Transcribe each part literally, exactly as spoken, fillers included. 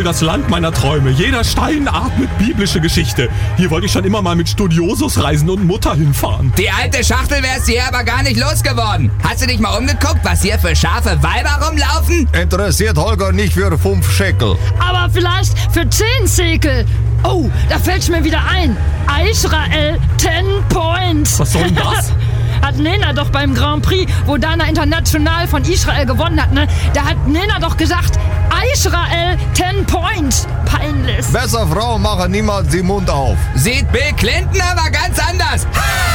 das Land meiner Träume. Jeder Stein atmet biblische Geschichte. Hier wollte ich schon immer mal mit Studiosus reisen und Mutter hinfahren. Die alte Schachtel wärst du hier aber gar nicht losgeworden. Hast du dich mal umgeguckt, was hier für scharfe Weiber rumlaufen? Interessiert Holger nicht für fünf Scheckel. Aber vielleicht für zehn Sekel. Oh, da fällt's mir wieder ein. Israel, ten points. Was soll denn das? Hat Nena doch beim Grand Prix, wo Dana International von Israel gewonnen hat, ne? Da hat Nena doch gesagt, Israel, ten points. Peinlich. Besser Frauen machen niemals den Mund auf. Sieht Bill Clinton aber ganz anders.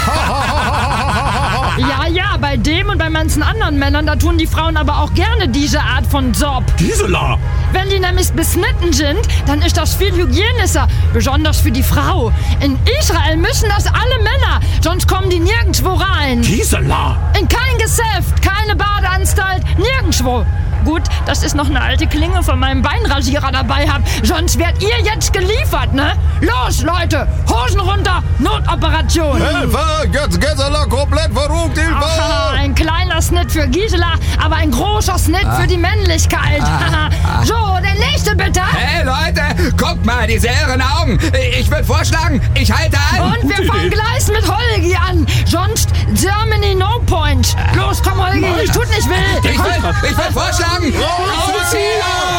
Ja, ja, bei dem und bei manchen anderen Männern, da tun die Frauen aber auch gerne diese Art von Job. Gisela! Wenn die nämlich besnitten sind, dann ist das viel hygienischer, besonders für die Frau. In Israel müssen das alle Männer, sonst kommen die nirgendwo rein. Gisela! In kein Geschäft, keine Badeanstalt, nirgendwo. Gut, dass ich noch eine alte Klinge von meinem Beinrasierer dabei habe, sonst werdet ihr jetzt geliefert, ne? Los, Leute, Hosen runter, Notoperation. Hilfe, jetzt Gisela komplett verrückt, Hilfe! Aha, ein kleiner Schnitt für Gisela, aber ein großer Schnitt Ah. für die Männlichkeit. Ah. So, der nächste bitte. Hey Leute, guckt mal, diese irren Augen. Ich würde vorschlagen, ich halte an. Und wir Gute fangen Idee. gleich mit Holgi an, sonst Germany no point. Los, komm Holgi, es tut nicht weh. Ich würde ich würd vorschlagen, ausziehen!